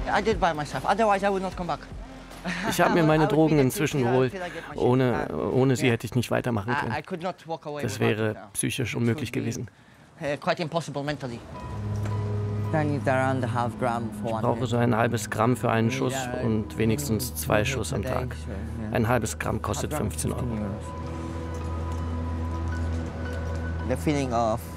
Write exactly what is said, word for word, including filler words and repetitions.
Ich habe mir meine Drogen inzwischen geholt. Ohne, ohne sie hätte ich nicht weitermachen können. Das wäre psychisch unmöglich gewesen. Ich brauche so ein halbes Gramm für einen Schuss und wenigstens zwei Schuss am Tag. Ein halbes Gramm kostet fünfzehn Euro.